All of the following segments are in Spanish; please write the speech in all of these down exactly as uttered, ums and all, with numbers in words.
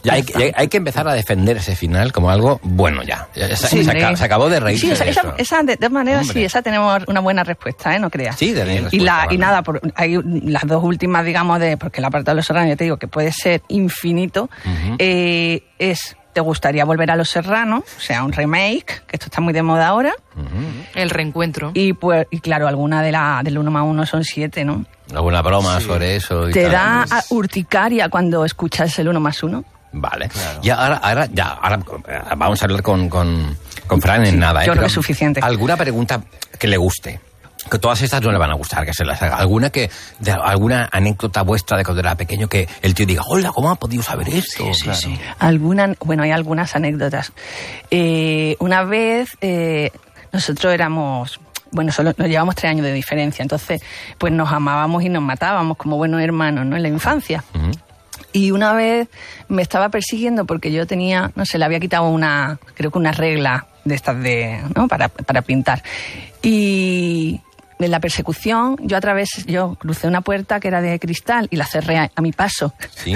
Ya hay, hay, hay que empezar a defender ese final como algo bueno ya. ya se, Sí, se, acabó, se acabó de reír. Sí, esa, de esa, esa de todas maneras, Hombre. sí, esa tenemos una buena respuesta, ¿eh? No creas. Sí, tenéis respuesta. Y, la, vale. y nada, por, hay las dos últimas, digamos, de porque el apartado de Los Serranos, yo te digo que puede ser infinito, uh-huh. eh, es... ¿Te gustaría volver a Los Serranos? O sea, un remake, que esto está muy de moda ahora. Uh-huh. El reencuentro. Y pues, y claro, alguna de la del uno más uno son siete, ¿no? Alguna broma sí. sobre eso. Y ¿Te tal. da urticaria cuando escuchas el uno más uno? Vale. Claro. Y ahora, ahora, ya, ahora vamos a hablar con, con, con Fran en sí, nada. ¿eh? Yo creo que es suficiente. ¿Alguna pregunta que le guste? Que todas estas no le van a gustar, que se las haga. ¿Alguna que de alguna anécdota vuestra de cuando era pequeño que el tío diga, hola, ¿cómo ha podido saber esto? Sí, sí, claro. sí. Alguna, bueno, hay algunas anécdotas. Eh, una vez eh, nosotros éramos... Bueno, solo nos llevamos tres años de diferencia, entonces pues nos amábamos y nos matábamos como buenos hermanos, ¿no? En la infancia. Uh-huh. Y una vez me estaba persiguiendo porque yo tenía, no sé, le había quitado una, creo que una regla de estas de, ¿no? Para, para pintar. Y... en la persecución, yo a través, yo crucé una puerta que era de cristal y la cerré a, a mi paso. ¿Sí?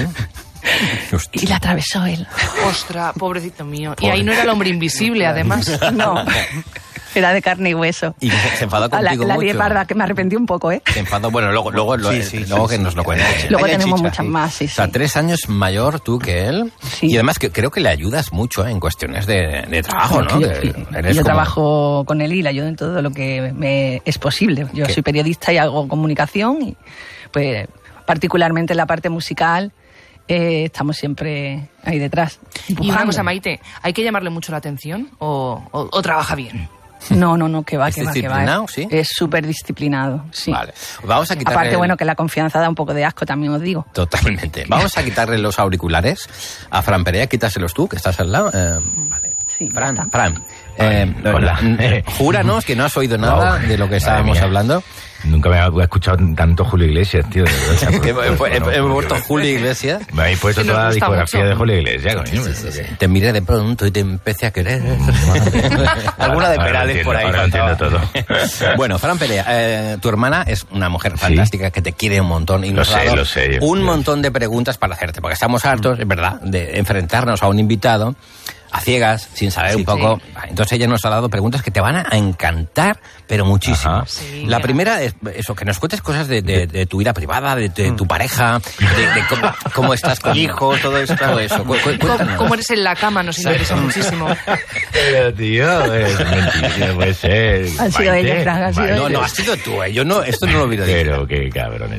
Y la atravesó él. Ostras, pobrecito mío. Pobre. Y ahí no era el hombre invisible, además. No, era de carne y hueso. ¿Y se, se enfadó contigo la, la mucho? La parda, que me arrepentí un poco, ¿eh? Se enfadó, bueno, luego, luego, sí, sí, luego sí, que sí, nos sí, lo cuente. Luego Hay tenemos chicha, muchas sí. más, sí, O sea, sí. tres años mayor tú que él. Sí. Y además que creo que le ayudas mucho ¿eh? en cuestiones de, de trabajo, ¿no? Yo, que yo eres como... trabajo con él y le ayudo en todo lo que me es posible. Yo ¿Qué? soy periodista y hago comunicación y pues particularmente en la parte musical eh, estamos siempre ahí detrás. Empujando. Y una cosa, Maite, ¿hay que llamarle mucho la atención o, o, o trabaja bien? No, no, no, que va, ¿Es que va, que va. disciplinado, sí? Es súper disciplinado, sí. Vale. Vamos a quitarle... Aparte, bueno, que la confianza da un poco de asco, también os digo. Totalmente. Vamos a quitarle los auriculares a Fran Perea, quítaselos tú, que estás al lado. Eh, vale. Sí, Fran, Fran. Eh, hola. Júranos que no has oído nada no, de lo que estábamos hablando. Nunca me había escuchado tanto Julio Iglesias, tío. Hemos vuelto Julio Iglesias. Me habéis puesto sí, toda la discografía mucho. de Julio Iglesias, coño. Sí, sí, sí, sí. Te miré de pronto y te empecé a querer. Alguna de Perales por ahí. Ahora entiendo todo. Bueno, Fran Perea, eh, tu hermana es una mujer fantástica ¿Sí? que te quiere un montón y nos lo ha sé, dado lo sé, un yo, montón de preguntas para hacerte, porque estamos hartos, es verdad, de enfrentarnos a un invitado a ciegas, sin saber sí, un poco. Sí. Entonces ella nos ha dado preguntas que te van a encantar, pero muchísimo. Sí, la primera es eso, que nos cuentes cosas de, de, de tu vida privada, de, de tu pareja, de, de cómo, cómo estás con hijos, todo eso. Todo eso. Cu- cu- ¿Cómo, ¿Cómo eres en la cama? Nos interesa muchísimo. Pero tío, es mentira, puede ser. Han sido ellos, Fran, han sido No, no, has sido tú, eh. Yo no, esto no lo hubiera dicho. Pero qué cabrones.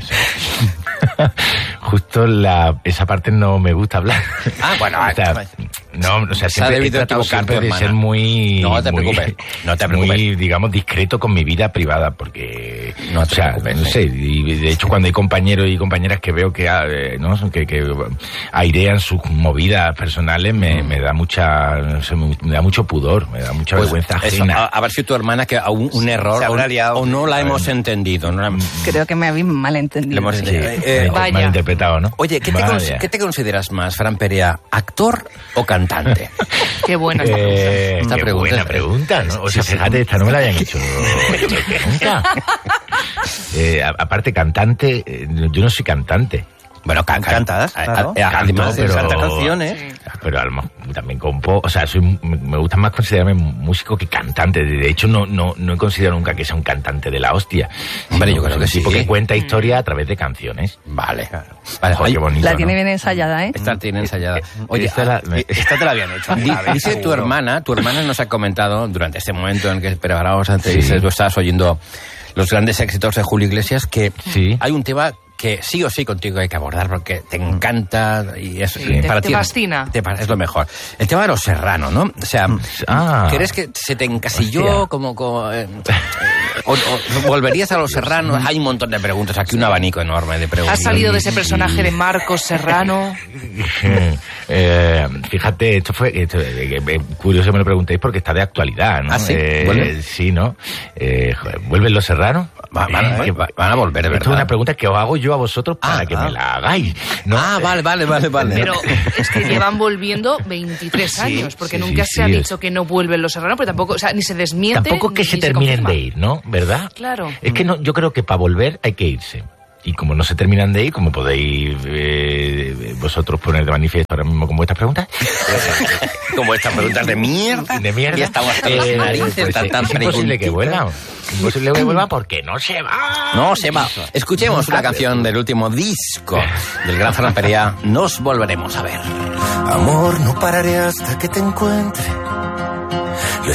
Justo la, esa parte no me gusta hablar. Ah, bueno, o sea, no, o sea, siempre he tratado siempre de ser muy... No te muy, preocupes, no te preocupes. Muy, digamos, discreto con mi vida privada, porque... No te o sea, preocupes. no sé, y de hecho cuando hay compañeros y compañeras que veo que, eh, ¿no? que, que airean sus movidas personales, me, mm. me da mucha... No sé, me da mucho pudor, me da mucha pues vergüenza eso, ajena. A, a ver si tu hermana, que a un, un error o, o no la hemos entendido. ¿no? Creo que me habéis malentendido. Hemos, sí, eh, eh, malinterpretado, ¿no? Oye, ¿qué te, cons- ¿qué te consideras más, Fran Perea? ¿Actor o cantante? Qué buena esta eh, esta qué pregunta. buena pregunta, ¿no? O sea, fíjate, esta no me la habían hecho nunca. Eh, a, aparte, cantante, eh, yo no soy cantante. Bueno, can- cantas, claro. a- a- además, pero, cantas canciones. Sí. Pero además también compo, o sea, soy, me gusta más considerarme músico que cantante. De hecho, no, no, no he considerado nunca que sea un cantante de la hostia. Hombre, yo creo que sí. Porque cuenta historia a través de canciones. Vale. Vale, Oye, qué bonito, La tiene ¿no? bien ensayada, ¿eh? Esta tiene ensayada. Oye, Esta la- me- Esta te la habían hecho. Di- Dice tu hermana, tu hermana nos ha comentado durante este momento en el que preparábamos antes, Sí. dices, tú estabas oyendo los grandes éxitos de Julio Iglesias, que Sí. hay un tema que sí o sí contigo hay que abordar porque te encanta y es Sí, te- para te ti fascina. te pa- es lo mejor. El tema de los Serrano, ¿no? O sea, Ah. ¿crees que se te encasilló Hostia. como, como eh, o, o volverías a los Serranos? Hay un montón de preguntas, aquí un abanico enorme de preguntas. ¿Has salido de ese personaje de Marcos Serrano? Eh, fíjate, esto fue esto, eh, eh, curioso que me lo preguntéis porque está de actualidad, ¿no? ¿Ah, sí? Eh, ¿Vuelve? sí, ¿no? Eh, joder, ¿vuelven los Serranos? Va- van, Eh, van a volver, Esto ¿verdad? es una pregunta que os hago yo a vosotros para Ah, que ah. me la hagáis. ¿no? Ah, vale, vale, vale, vale. Pero es que llevan volviendo veintitrés años, porque sí, nunca sí, se ha sí, dicho que no vuelven los Serrano, pero tampoco, o sea, ni se desmiente. Tampoco que ni se se terminen confirma. de ir, ¿no? ¿Verdad? Claro. Es que no, yo creo que para volver hay que irse. Y como no se terminan de ir, como podéis eh, vosotros poner de manifiesto ahora mismo con vuestras preguntas, como estas preguntas de mierda, de mierda, y estamos hasta las eh, narices, pues, tan, tan es imposible que vuelva. Imposible que vuelva porque no se va. No se va. Escuchemos una canción del último disco del gran Ferran Perea. Nos volveremos a ver. Amor, no pararé hasta que te encuentre.